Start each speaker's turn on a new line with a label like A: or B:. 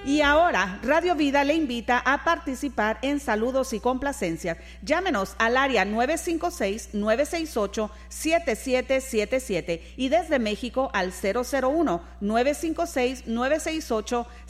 A: Y ahora, Radio Vida le invita a participar en saludos y complacencias. Llámenos al área 956-968-7777 y desde México al 001-956-968-7777.